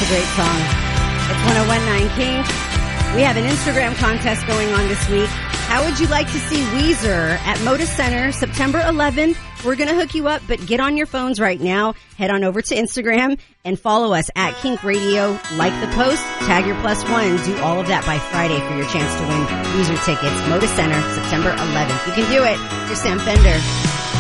a great song. It's 101.9 Kink. We have an Instagram contest going on this week. How would you like to see Weezer at Moda Center September 11th? We're going to hook you up, but get on your phones right now. Head on over to Instagram and follow us at Kink Radio. Like the post, tag your +1. Do all of that by Friday for your chance to win Weezer tickets. Moda Center September 11th. You can do it. Here's Sam Fender.